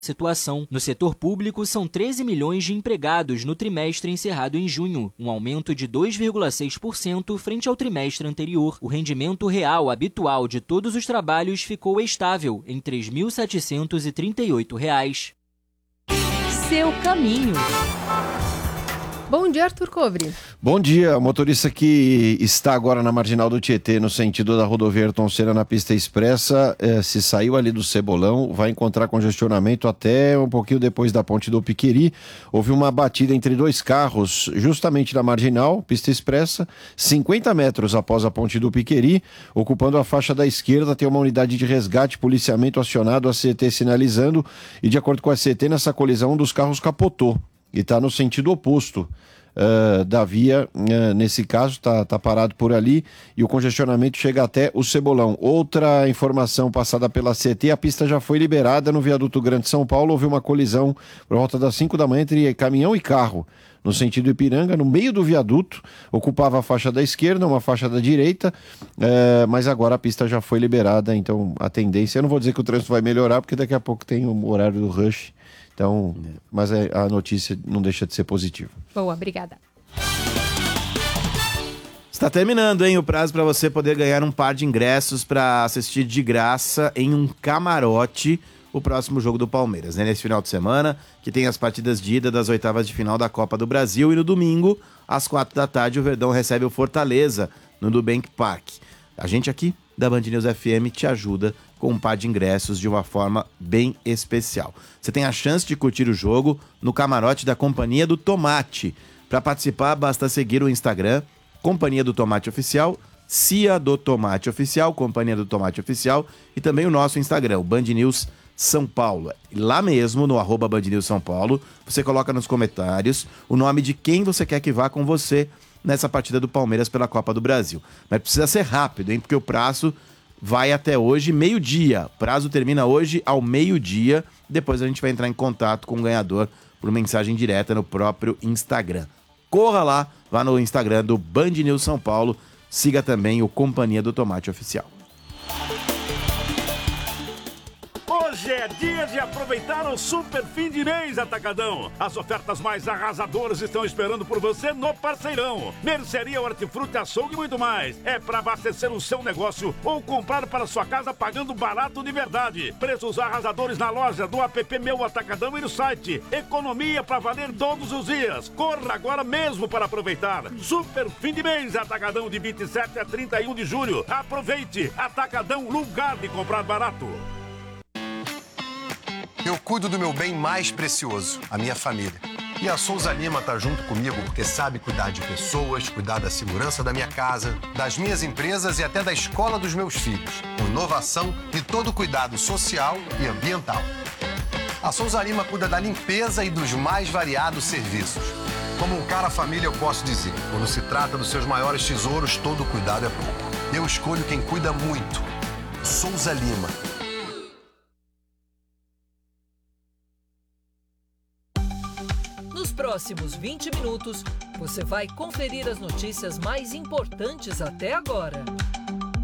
situação. No setor público, são 13 milhões de empregados no trimestre encerrado em junho, um aumento de 2,6% frente ao trimestre anterior. O rendimento real habitual de todos os trabalhos ficou estável em R$ 3.738. Seu caminho. Bom dia, Arthur Covre. Bom dia. O motorista que está agora na Marginal do Tietê, no sentido da rodovia Ayrton Senna na pista expressa, se saiu ali do Cebolão, vai encontrar congestionamento até um pouquinho depois da ponte do Piqueri. Houve uma batida entre dois carros, justamente na Marginal, pista expressa, 50 metros após a ponte do Piqueri, ocupando a faixa da esquerda. Tem uma unidade de resgate, policiamento acionado, a CT sinalizando, e de acordo com a CT, nessa colisão um dos carros capotou e está no sentido oposto da via. Nesse caso está parado por ali e o congestionamento chega até o Cebolão. Outra informação passada pela CT: a pista já foi liberada no viaduto Grande São Paulo. Houve uma colisão por volta das 5 da manhã entre caminhão e carro no sentido Ipiranga, no meio do viaduto. Ocupava a faixa da esquerda, uma faixa da direita, mas agora a pista já foi liberada. Então a tendência, eu não vou dizer que o trânsito vai melhorar, porque daqui a pouco tem o horário do rush. Então, mas a notícia não deixa de ser positiva. Boa, obrigada. Está terminando, hein, o prazo para você poder ganhar um par de ingressos para assistir de graça em um camarote o próximo jogo do Palmeiras, né? Nesse final de semana, que tem as partidas de ida das oitavas de final da Copa do Brasil, e no domingo, às 4 da tarde, o Verdão recebe o Fortaleza no Nubank Park. A gente aqui da Band News FM te ajuda com um par de ingressos de uma forma bem especial. Você tem a chance de curtir o jogo no camarote da Companhia do Tomate. Para participar, basta seguir o Instagram Companhia do Tomate Oficial, Cia do Tomate Oficial, Companhia do Tomate Oficial, e também o nosso Instagram, o Band News São Paulo. Lá mesmo, no @Band News São Paulo, você coloca nos comentários o nome de quem você quer que vá com você nessa partida do Palmeiras pela Copa do Brasil. Mas precisa ser rápido, hein? Porque o prazo vai até hoje, meio-dia. O prazo termina hoje ao meio-dia. Depois a gente vai entrar em contato com o ganhador por mensagem direta no próprio Instagram. Corra lá, vá no Instagram do Band News São Paulo. Siga também o Companhia do Tomate Oficial. Hoje é dia de aproveitar o Super Fim de Mês Atacadão. As ofertas mais arrasadoras estão esperando por você no Parceirão. Mercearia, hortifruti, açougue e muito mais. É para abastecer o seu negócio ou comprar para sua casa pagando barato de verdade. Preços arrasadores na loja, do app Meu Atacadão e no site. Economia para valer todos os dias. Corra agora mesmo para aproveitar. Super Fim de Mês Atacadão, de 27 a 31 de julho. Aproveite. Atacadão, lugar de comprar barato. Eu cuido do meu bem mais precioso, a minha família. E a Souza Lima tá junto comigo porque sabe cuidar de pessoas, cuidar da segurança da minha casa, das minhas empresas e até da escola dos meus filhos, com inovação e todo cuidado social e ambiental. A Souza Lima cuida da limpeza e dos mais variados serviços. Como um cara família, eu posso dizer, quando se trata dos seus maiores tesouros, todo cuidado é pouco. Eu escolho quem cuida muito. Souza Lima. Nos próximos 20 minutos, você vai conferir as notícias mais importantes até agora.